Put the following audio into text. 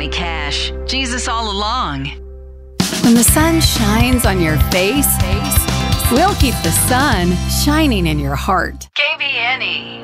Johnny Cash. Jesus all along. When the sun shines on your face, we'll keep the sun shining in your heart. KBNE.